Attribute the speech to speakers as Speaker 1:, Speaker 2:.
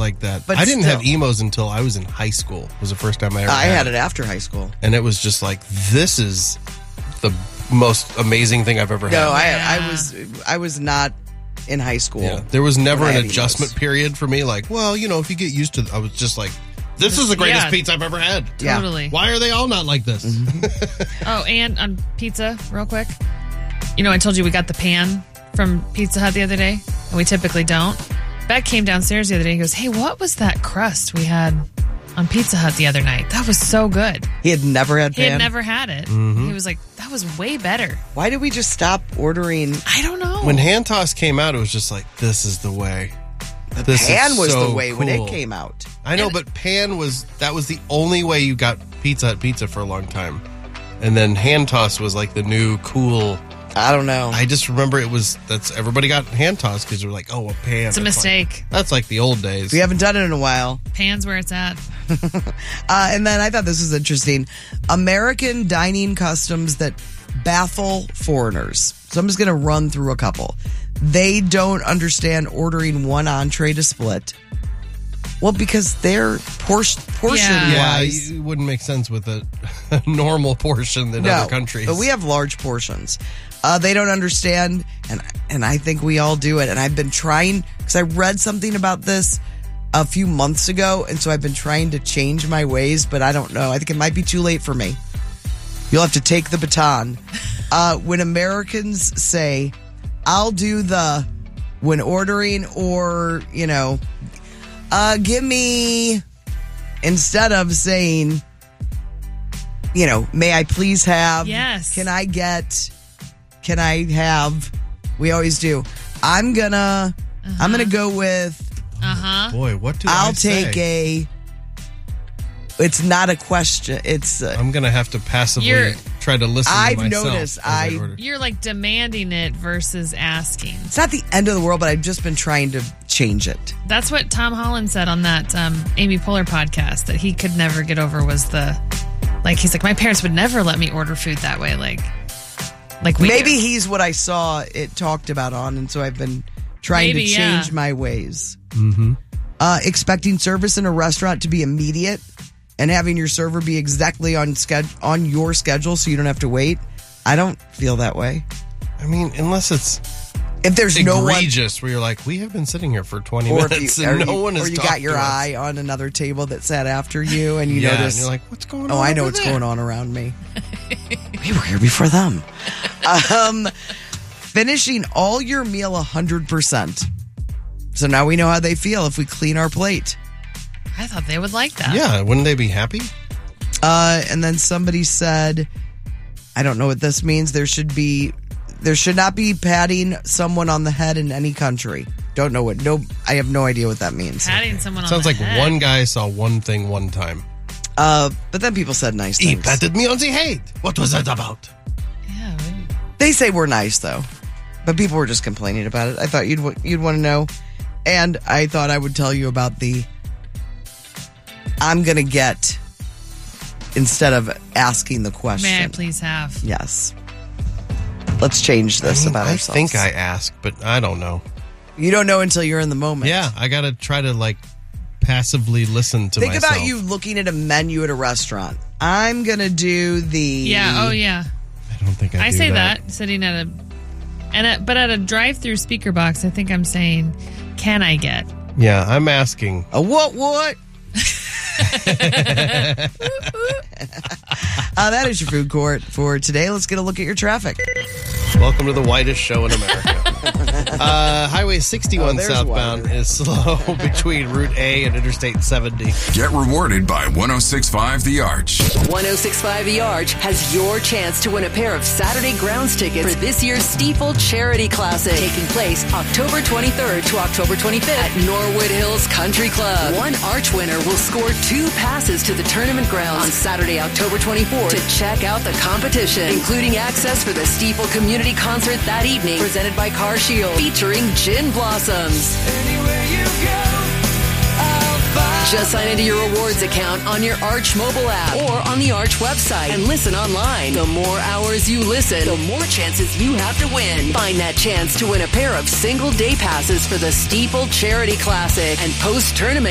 Speaker 1: like that.
Speaker 2: But
Speaker 1: I didn't
Speaker 2: still.
Speaker 1: have emos until I was in high school. It was the first time I ever
Speaker 2: I had it after high school.
Speaker 1: And it was just like, this is the most amazing thing I've ever had.
Speaker 2: No, I was not in high school.
Speaker 1: Yeah. There was never
Speaker 2: when I
Speaker 1: an
Speaker 2: had
Speaker 1: adjustment
Speaker 2: emos.
Speaker 1: period for me. Like, well, if you get used to I was just like, this is the greatest pizza I've ever had.
Speaker 2: Yeah.
Speaker 3: Totally.
Speaker 1: Why are they all not like this?
Speaker 3: Oh, and on pizza, real quick. I told you we got the pan from Pizza Hut the other day, and we typically don't. Beck came downstairs the other day and goes, hey, what was that crust we had on Pizza Hut the other night? That was so good.
Speaker 2: He had never had
Speaker 3: He
Speaker 2: pan?
Speaker 3: had never had it. He was like, that was way better.
Speaker 2: Why did we just stop ordering?
Speaker 3: I don't know.
Speaker 1: When hand toss came out, it was just like, this is the way. This
Speaker 2: Pan
Speaker 1: is
Speaker 2: was
Speaker 1: so
Speaker 2: the way when
Speaker 1: cool.
Speaker 2: it came out.
Speaker 1: I know, but pan was the only way you got Pizza Hut pizza for a long time. And then hand toss was like the new cool.
Speaker 2: I don't know.
Speaker 1: I just remember everybody got hand toss because they're like, oh, a pan.
Speaker 3: It's a mistake.
Speaker 1: That's like the old days.
Speaker 2: We haven't done it in a while.
Speaker 3: Pan's where it's at.
Speaker 2: And then I thought this was interesting. American dining customs that baffle foreigners. So I'm just going to run through a couple. They don't understand ordering one entree to split. Well, because they're portion-wise.
Speaker 1: Yeah, it wouldn't make sense with a normal portion in other countries.
Speaker 2: But we have large portions. They don't understand, and I think we all do it. And I've been trying, because I read something about this a few months ago, and so I've been trying to change my ways, but I don't know. I think it might be too late for me. You'll have to take the baton. When Americans say, I'll do when ordering or, give me, instead of saying, may I please have?
Speaker 3: Yes.
Speaker 2: Can I have? We always do. I'm gonna go with.
Speaker 1: Boy, what do
Speaker 2: I'll
Speaker 1: I say?
Speaker 2: take it's not a question. It's.
Speaker 1: I'm gonna have to passively try to listen
Speaker 2: I've
Speaker 1: to myself.
Speaker 2: noticed.
Speaker 3: You're like demanding it versus asking.
Speaker 2: It's not the end of the world, but I've just been trying to change it.
Speaker 3: That's what Tom Holland said on that Amy Poehler podcast that he could never get over was he's like, my parents would never let me order food that way. Like we
Speaker 2: Maybe
Speaker 3: do.
Speaker 2: he's what I saw it talked about on, and so I've been trying to change my ways.
Speaker 1: Mm-hmm.
Speaker 2: Expecting service in a restaurant to be immediate and having your server be exactly on your schedule so you don't have to wait. I don't feel that way.
Speaker 1: I mean, unless it's
Speaker 2: if there's
Speaker 1: egregious where you're like, we have been sitting here for 20 minutes and no one has
Speaker 2: or you
Speaker 1: talked
Speaker 2: got your
Speaker 1: to us.
Speaker 2: eye on another table that sat after you and you notice,
Speaker 1: and you're like, what's going on?
Speaker 2: Oh, I know
Speaker 1: over
Speaker 2: what's
Speaker 1: there?
Speaker 2: going on around me. We were here before them. Finishing all your meal 100%. So now we know how they feel if we clean our plate.
Speaker 3: I thought they would like that.
Speaker 1: Yeah, wouldn't they be happy?
Speaker 2: And then somebody said, I don't know what this means. There should not be patting someone on the head in any country. Don't know what. No, I have no idea what that means.
Speaker 3: Patting someone
Speaker 1: Sounds
Speaker 3: on
Speaker 1: like
Speaker 3: the head.
Speaker 1: one guy saw one thing one time.
Speaker 2: But then people said nice
Speaker 1: He
Speaker 2: things.
Speaker 1: patted me on the head. What was that about?
Speaker 3: Yeah, maybe.
Speaker 2: They say we're nice though, but people were just complaining about it. I thought you'd want to know, and I thought I would tell you about I'm gonna get instead of asking the question.
Speaker 3: May I please have?
Speaker 2: Yes. Let's change this about
Speaker 1: I
Speaker 2: ourselves.
Speaker 1: think I asked, but I don't know.
Speaker 2: You don't know until you're in the moment.
Speaker 1: Yeah, I got to try to passively listen to
Speaker 2: Think
Speaker 1: myself.
Speaker 2: about you looking at a menu at a restaurant. I'm gonna do the.
Speaker 3: Yeah. Oh, yeah.
Speaker 1: I don't think I do
Speaker 3: say that sitting at but at a drive-through speaker box. I think I'm saying, "Can I get?"
Speaker 1: Yeah, I'm asking.
Speaker 2: A what? That is your food court for today. Let's get a look at your traffic.
Speaker 1: Welcome to the whitest show in America. Highway 61
Speaker 2: there's
Speaker 1: southbound
Speaker 2: wider.
Speaker 1: is slow between Route A and Interstate 70.
Speaker 4: Get rewarded by 106.5 The Arch.
Speaker 5: 106.5 The Arch has your chance to win a pair of Saturday grounds tickets for this year's Steeple Charity Classic, taking place October 23rd to October 25th at Norwood Hills Country Club. One Arch winner will score 2 passes to the tournament grounds on Saturday, October 24th to check out the competition, including access for the Steeple Community Concert that evening, presented by Car Shield, featuring Gin Blossoms. Just sign into your rewards account on your Arch mobile app or on the Arch website and listen online. The more hours you listen, the more chances you have to win. Find that chance to win a pair of single day passes for the Steeple Charity Classic and post-tournament